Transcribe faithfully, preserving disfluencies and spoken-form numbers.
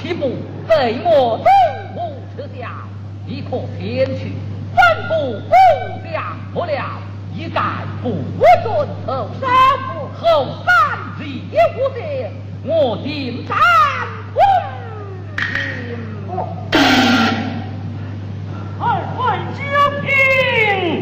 岂不被我中无耻下，一可前去，真不不良不了，一概不准后山后三日无节，我定斩